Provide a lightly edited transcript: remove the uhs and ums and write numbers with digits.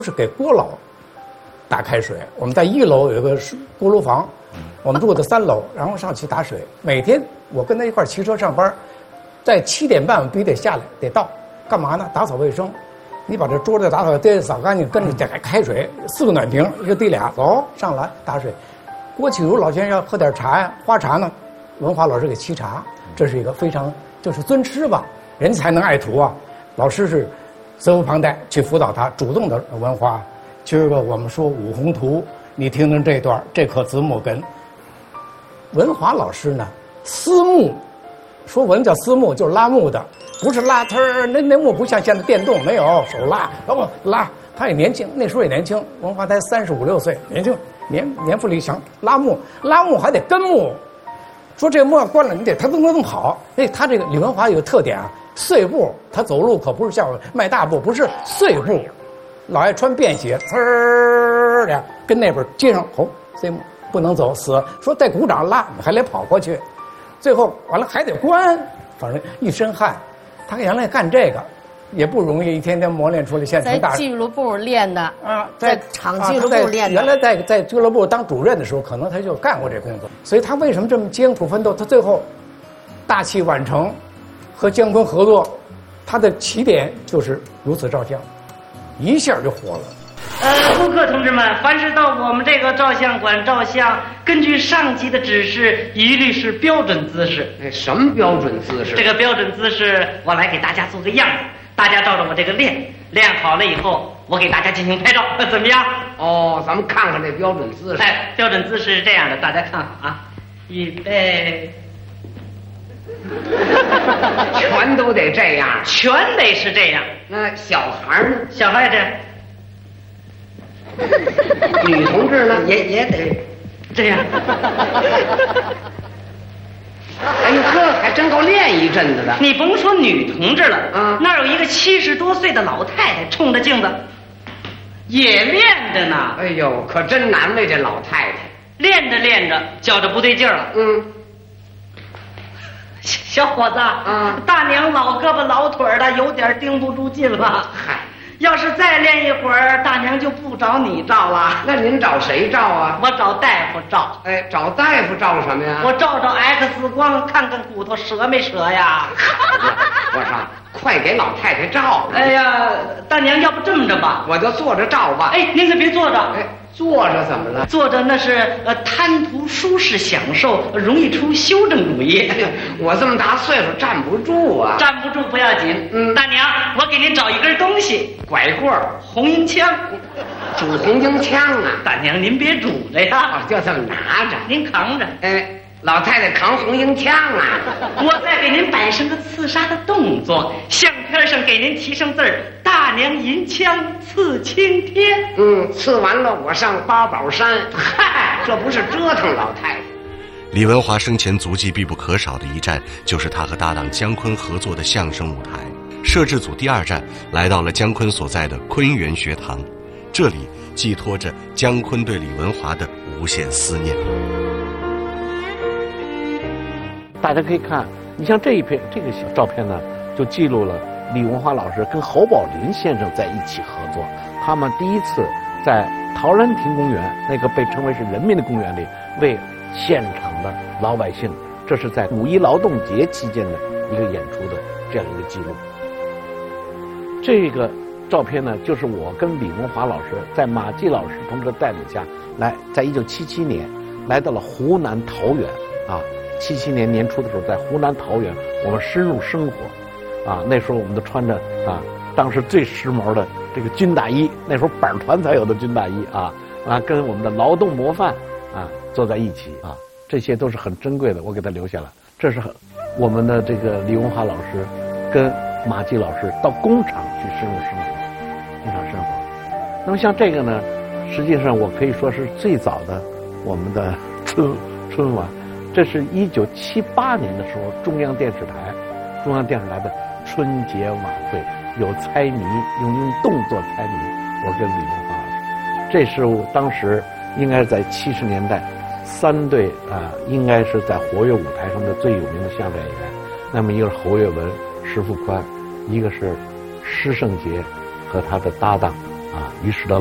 是给锅佬打开水。我们在1楼有一个锅炉房，我们住的3楼，然后上去打水。每天我跟他一块骑车上班，在7点半我们必须得下来得到，干嘛呢？打扫卫生。你把这桌子打扫得扫干净，跟着得开水，4个暖瓶，1个地俩，走上来打水。郭启儒老先生要喝点茶呀，花茶呢，文华老师给沏茶，这是一个非常就是尊师吧，人才能爱徒啊。老师是责无旁贷去辅导他，主动的文华。今儿个我们说五宏图，你听听这段，这可字木根。文华老师呢，私木，说文叫私木，就是拉木的，不是拉呲那木不像现在电动，没有手拉，然后拉。他也年轻，那时候也年轻，文华才35、6岁，年轻，年富力强，拉木还得根木。说这木要关了，你得他都能好。哎，他这个李文华有个特点啊，碎步，他走路可不是像迈大步，不是碎步，老爱穿便鞋，呲儿的跟那边接上，碎木不能走死。说带鼓掌拉，还得跑过去，最后完了还得关，反正一身汗。他原来干这个也不容易，一天天磨练出来。现在在俱乐部练的啊， 在厂俱乐部练的。 原来在俱乐部当主任的时候，可能他就干过这工作，所以他为什么这么艰苦奋斗？他最后大器晚成，和姜昆合作，他的起点就是如此照相，一下就火了。 顾客同志们，凡是到我们这个照相馆照相，根据上级的指示，一律是标准姿势。 什么标准姿势？ 这个标准姿势，我来给大家做个样子，大家照着我这个练好了以后，我给大家进行拍照，怎么样？ 哦，咱们看看这标准姿势。 哎，标准姿势是这样的，大家看啊，预备， 全都得这样， 全得是这样。 那小孩呢？ 小孩这样。 女同志呢？ 也得这样。 哎呦呵，还真够练一阵子的。 你甭说女同志了，那儿有一个70多岁的老太太，冲着镜子也练着呢。 哎呦，可真难为这老太太。 练着练着，觉着不对劲儿了。小伙子，大娘老胳膊老腿的，有点盯不住劲了。 嗨。 要是再练一会儿，大娘就不找你照了。 那您找谁照啊？ 我找大夫照。 哎，找大夫照什么呀？ 我照 X 光，看看骨头折没折呀。 我说，快给老太太照。 哎呀，大娘，要不这么着吧， 我就坐着照吧。 哎，您可别坐着。 哎，坐着怎么了？ 坐着那是贪图舒适享受，容易出修正主义。 我这么大岁数站不住啊。 站不住不要紧。大娘，我给您找一根东西。 拐棍儿， 红缨枪， 拄红缨枪啊！ 大娘，您别拄着呀， 就这么拿着， 您扛着。 哎，老太太扛红缨枪啊！ 我再给您摆上个刺杀的动作，相片上给您提上字儿：大娘银枪刺青天。 刺完了我上八宝山。嗨，这不是折腾老太太。 李文华生前足迹必不可少的一站，就是他和搭档姜昆合作的相声舞台。摄制组第2站来到了姜昆所在的昆园学堂，这里寄托着姜昆对李文华的无限思念。 大家可以看，你像这个小照片呢，就记录了李文华老师跟侯宝林先生在一起合作。他们第一次在陶然亭公园，那个被称为是人民的公园里，为现场的老百姓，这是在5·1劳动节期间的一个演出的这样一个记录。这个照片呢，就是我跟李文华老师在马季老师同志的带领下来，在1977年来到了湖南桃源啊。77年年初的时候，在湖南桃源，我们深入生活啊。那时候我们都穿着当时最时髦的这个军大衣，那时候板团才有的军大衣跟我们的劳动模范坐在一起啊，这些都是很珍贵的，我给他留下了。这是我们的这个李文华老师跟马季老师到工厂去深入生活，工厂生活。那么像这个呢，实际上我可以说是最早的我们的春晚，这是1978年的时候中央电视台的春节晚会，有猜谜，用动作猜谜，我跟李文华老师，这是我当时应该是在70年代3对应该是在活跃舞台上的最有名的相声演员。那么一个是侯月文、石富宽，一个是施圣杰和他的搭档于是的